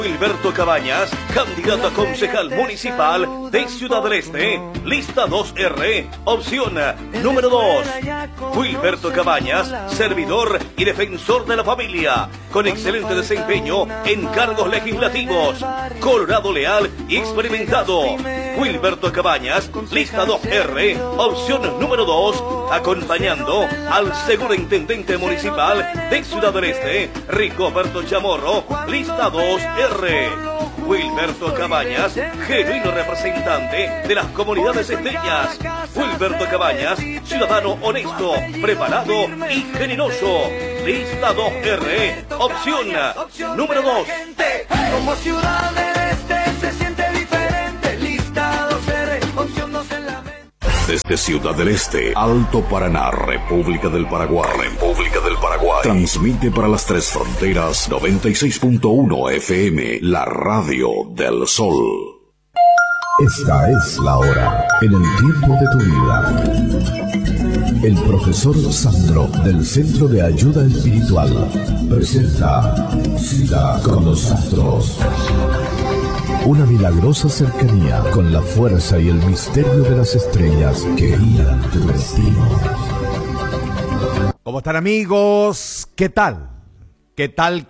Wilberto Cabañas, candidato a concejal municipal de Ciudad del Este, lista 2R, opción número 2. Wilberto Cabañas, servidor y defensor de la familia, con excelente desempeño en cargos legislativos, colorado leal y experimentado. Wilberto Cabañas, lista 2R, opción número 2, acompañando al seguro intendente municipal de Ciudad del Este, Ricoberto Chamorro, lista 2R. Wilberto Cabañas, genuino representante de las comunidades esteñas. Wilberto Cabañas, ciudadano honesto, preparado y generoso. Lista 2R, opción número 2. Como Ciudad del Este se siente diferente. Lista 2R, opción 2 en la mente. Desde Ciudad del Este, Alto Paraná, República del Paraguay. Transmite para las tres fronteras 96.1 FM, la radio del sol. Esta es la hora, en el tiempo de tu vida. El profesor Sandro, del Centro de Ayuda Espiritual, presenta Cita con los Astros. Una milagrosa cercanía con la fuerza y el misterio de las estrellas que guían tu destino. ¿Cómo están, amigos? ¿Qué tal? ¿Qué tal?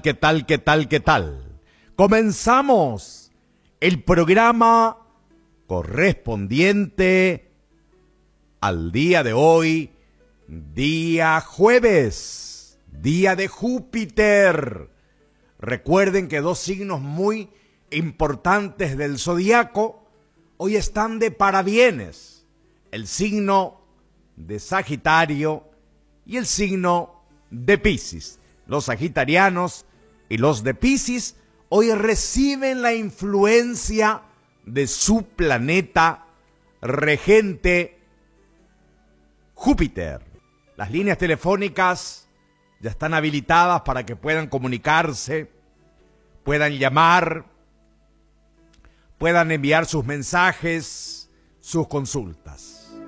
Comenzamos el programa correspondiente al día de hoy, día jueves, día de Júpiter. Recuerden que dos signos muy importantes del zodiaco hoy están de parabienes: el signo de Sagitario y el signo de Piscis. Los sagitarianos y los de Piscis hoy reciben la influencia de su planeta regente Júpiter. Las líneas telefónicas ya están habilitadas para que puedan comunicarse, puedan llamar, puedan enviar sus mensajes, sus consultas.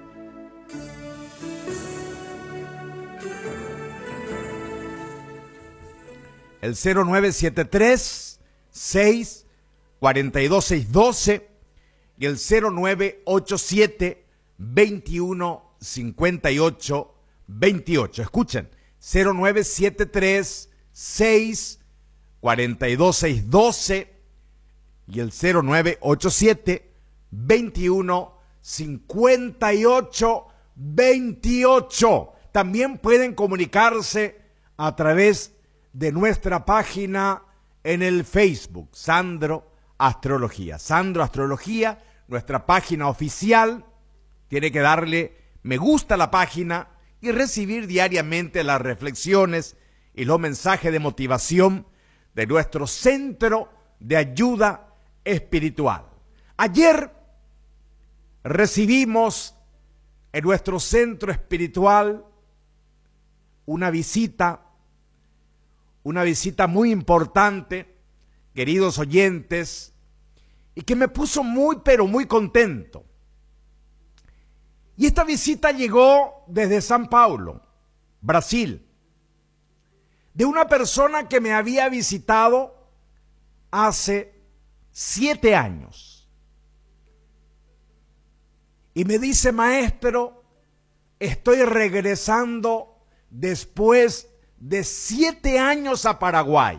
El 0973-642-612 y el 0987-2158-28. Escuchen, 0973-642-612 y el 0987-2158-28. También pueden comunicarse a través de nuestra página en el Facebook, Sandro Astrología. Sandro Astrología, nuestra página oficial. Tiene que darle me gusta a la página y recibir diariamente las reflexiones y los mensajes de motivación de nuestro Centro de Ayuda Espiritual. Ayer recibimos en nuestro centro espiritual una visita muy importante, queridos oyentes, y que me puso muy, pero muy contento. Y esta visita llegó desde São Paulo, Brasil, de una persona que me había visitado hace 7 años. Y me dice: maestro, estoy regresando después de 7 años a Paraguay.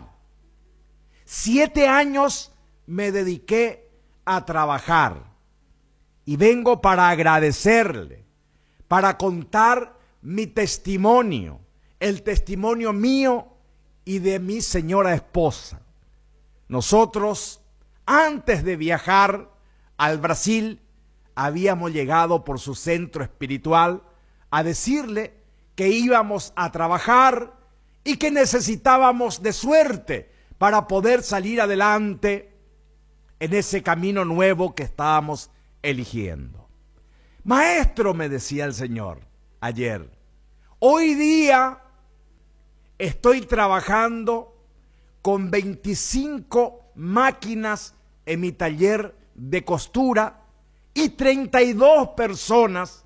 7 años me dediqué a trabajar y vengo para agradecerle, para contar mi testimonio, el testimonio mío y de mi señora esposa. Nosotros, antes de viajar al Brasil, habíamos llegado por su centro espiritual a decirle que íbamos a trabajar y que necesitábamos de suerte para poder salir adelante en ese camino nuevo que estábamos eligiendo. Maestro, me decía el Señor ayer, hoy día estoy trabajando con 25 máquinas en mi taller de costura y 32 personas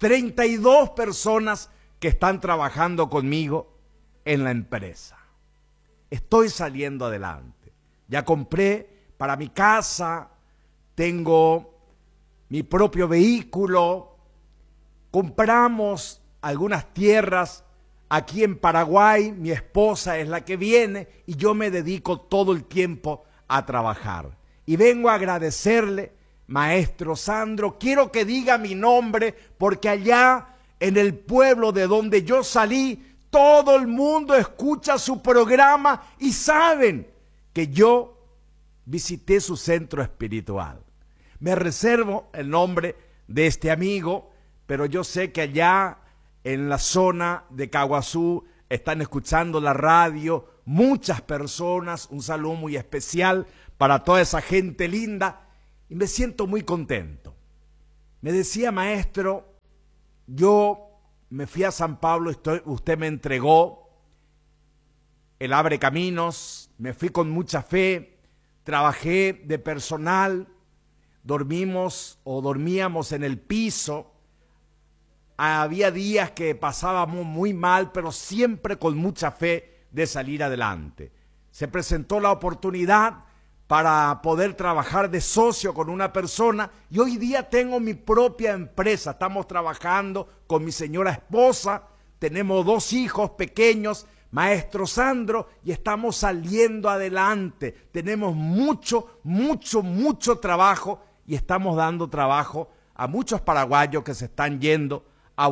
que están trabajando conmigo en la empresa. Estoy saliendo adelante. Ya compré para mi casa, tengo mi propio vehículo, compramos algunas tierras aquí en Paraguay, mi esposa es la que viene y yo me dedico todo el tiempo a trabajar. Y vengo a agradecerle, maestro Sandro, quiero que diga mi nombre porque allá en el pueblo de donde yo salí, todo el mundo escucha su programa y saben que yo visité su centro espiritual. Me reservo el nombre de este amigo, pero yo sé que allá en la zona de Caguazú están escuchando la radio muchas personas. Un saludo muy especial para toda esa gente linda y me siento muy contento. Me decía, maestro, yo me fui a San Pablo, usted me entregó el Abre Caminos, me fui con mucha fe, trabajé de personal, dormíamos en el piso. Había días que pasábamos muy mal, pero siempre con mucha fe de salir adelante. Se presentó la oportunidad para poder trabajar de socio con una persona y hoy día tengo mi propia empresa. Estamos trabajando con mi señora esposa, tenemos 2 hijos pequeños, maestro Sandro, y estamos saliendo adelante. Tenemos mucho trabajo y estamos dando trabajo a muchos paraguayos que se están yendo